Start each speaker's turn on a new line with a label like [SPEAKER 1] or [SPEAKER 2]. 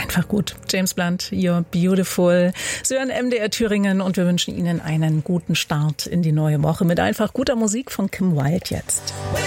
[SPEAKER 1] einfach gut. James Blunt, You're Beautiful. Sie hören MDR Thüringen und wir wünschen Ihnen einen guten Start in die neue Woche mit einfach guter Musik von Kim Wilde jetzt.